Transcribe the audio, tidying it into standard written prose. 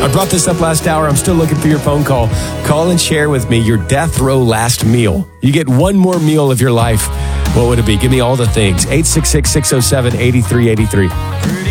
I brought this up last hour. I'm still looking for your phone call. Call and share with me your death row last meal. You get one more meal of your life. What would it be? Give me all the things. 866-607-8383.